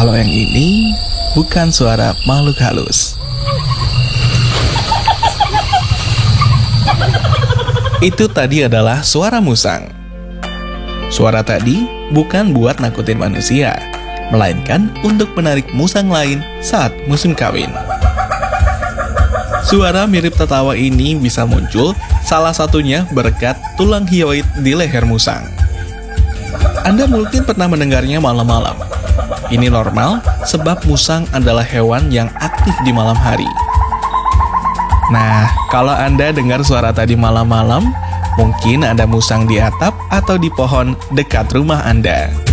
Kalau yang ini bukan suara makhluk halus. Itu tadi adalah suara musang. Suara tadi bukan buat nakutin manusia, melainkan untuk menarik musang lain saat musim kawin. Suara mirip tertawa ini bisa muncul salah satunya berkat tulang hyoid di leher musang. Anda mungkin pernah mendengarnya malam-malam. Ini normal sebab musang adalah hewan yang aktif di malam hari. Nah, kalau Anda dengar suara tadi malam-malam, mungkin ada musang di atap atau di pohon dekat rumah Anda.